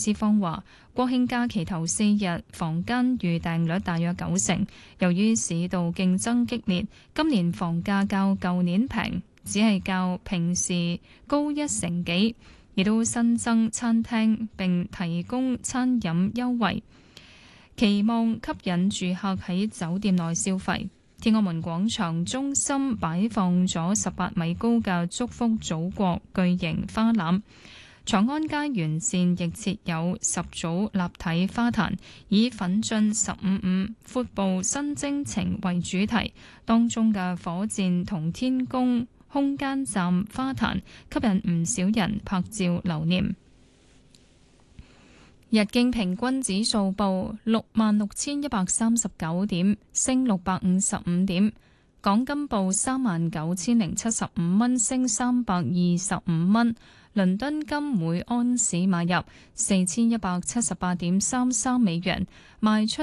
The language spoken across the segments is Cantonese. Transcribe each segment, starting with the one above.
資方話，國慶假期頭4日房間預訂率大約90%，由於市道競爭激烈，今年房價較舊年平，只係較平時高1成幾，亦都新增餐廳並提供餐飲優惠，期望吸引住客喺酒店內消費。天安門廣場中心擺放咗18米高嘅祝福祖國巨型花籃，長安街沿線亦設有10組立體花壇，以奮進15.5闊步新征程為主題，當中嘅火箭同天宮空間站花壇吸引唔少人拍照留念。日經平均指數報66,139點，升655點。港金報39,075蚊，升325蚊。倫敦金每安士買入4178.33美元，賣出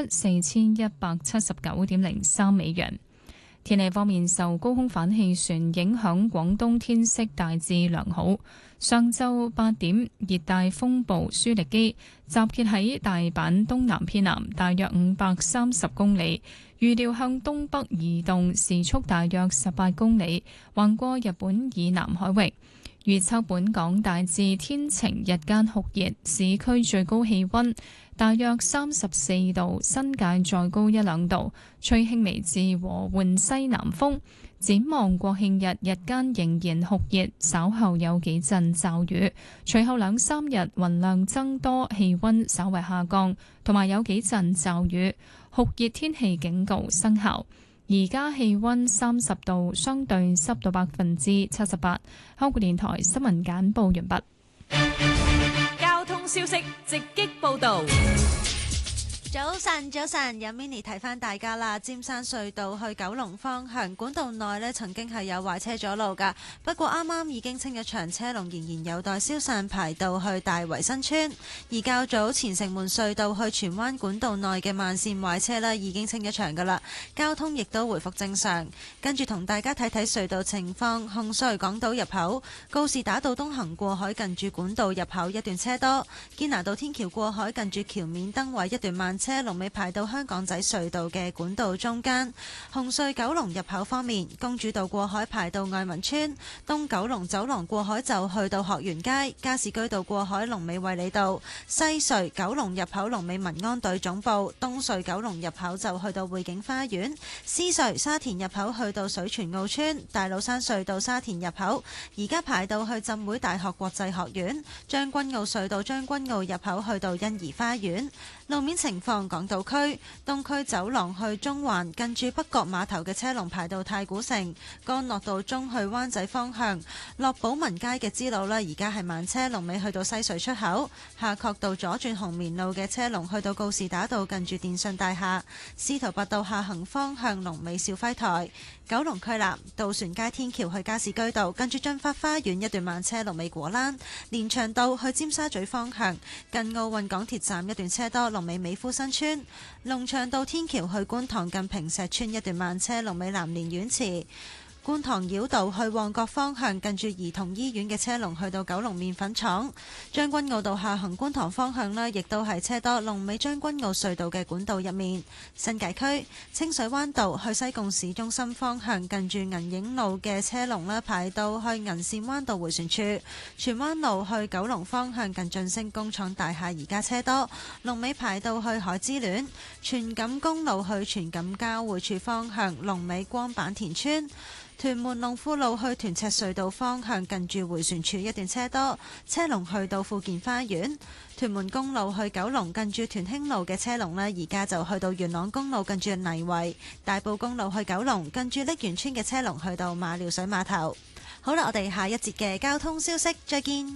4179.03美元。天氣方面，受高空反氣旋影響，廣東天色大致良好。上晝8點，熱帶風暴舒力基集結喺大阪東南偏南，大約530公里，預料向東北移動，時速大約18公里，橫過日本以南海域。預測本港大致天晴，日間酷熱，市區最高氣溫大約34度，新界再高1-2度，吹輕微至和緩西南風。展望國慶日，日間仍然酷熱，稍後有幾陣驟雨，隨後2-3日雲量增多，氣溫稍為下降，同埋有幾陣驟雨，酷熱天氣警告生效。而家氣溫30度，相對濕度78%。香港電台新聞簡報完畢。 交通消息直擊報道。 早晨，有 Mini 提翻大家啦。尖山隧道去九龍方向管道內呢曾經係有壞車阻路噶，不過啱啱已經清咗場，車龍仍然有待消散，排到去大圍新村。而較早前城門隧道去荃灣管道內嘅慢線壞車呢已經清咗場噶啦，交通亦都回復正常。跟住同大家睇睇隧道情況，紅隧港島入口告士打道東行過海近住管道入口一段車多，堅拿道天橋過海近住橋面燈位一段慢車，龍尾排到香港仔隧道嘅管道中間。紅隧九龍入口方面，公主道過海排到愛民村，東九龍走廊過海就去到學園街，加士居道過海龍尾衛理道，西隧九龍入口龍尾民安隊總部，東隧九龍入口就去到匯景花園，獅隧沙田入口去到水泉澳村，大老山隧道沙田入口而家排到去浸會大學國際學院，將軍澳隧道將軍澳入口去到欣怡花園。路面情況，港島區東區走廊去中環近住北角碼頭嘅車龍排到太古城，干諾道中去灣仔方向落寶文街嘅支路啦，而家係慢車，龍尾去到西隧出口。夏慤道左轉紅棉路嘅車龍去到告士打道近住電信大廈，司徒拔道下行方向龍尾兆輝台。九龍區南渡船街天橋去加士居道近住駿發花園一段慢車，龍尾果欄。連翔道去尖沙咀方向近奧運港鐵站一段車多，龍尾美孚新村。龍翔道天橋去觀塘近坪石邨一段慢車，龍尾藍蓮苑池。觀塘繞道去旺角方向近住兒童醫院嘅車龍去到九龍麵粉廠。將軍澳道下行觀塘方向呢亦都係車多，龍尾將軍澳隧道嘅管道入面。新界區清水灣道去西貢市中心方向近住銀影路嘅車龍呢排到去銀線灣道迴旋處。荃灣路去九龍方向近晉升工廠大廈而家車多，龍尾排到去海之戀。荃錦公路去荃錦交匯處方向龍尾光板田村。屯門龍富路去屯赤隧道方向近住迴旋處一段車多，車龍去到富健花園。屯門公路去九龍近住屯興路嘅車龍呢而家就去到元朗公路近住泥圍。大埔公路去九龍近住瀝源村嘅車龍去到馬料水碼頭。好啦，我哋下一節嘅交通消息再見。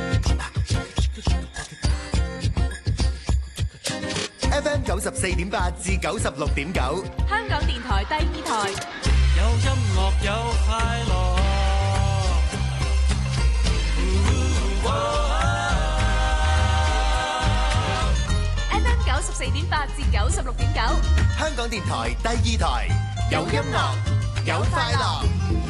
FM 94.8至96.9， 香港電台第2台。 有音樂有快樂 ，FM 94.8至96.9， 香港電台第2台，有音樂有快樂。